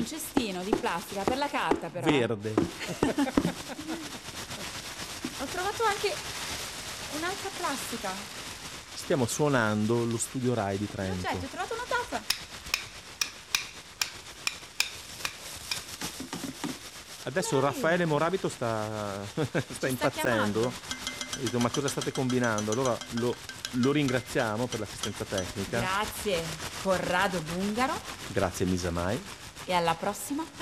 cestino di plastica per la carta, però. Verde. Ho trovato anche un'altra plastica. Stiamo suonando lo studio Rai di Trento. Certo, ho trovato una tazza. Adesso Raffaele Morabito sta impazzendo. Ha detto, ma cosa state combinando? Allora lo ringraziamo per l'assistenza tecnica. Grazie, Corrado Bungaro. Grazie Misa Mai. E alla prossima.